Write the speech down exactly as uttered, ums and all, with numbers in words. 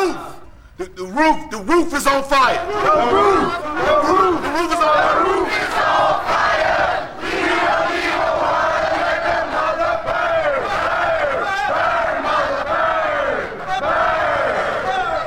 roof! The, the roof! The roof is on fire! The roof! The roof, the roof is on fire!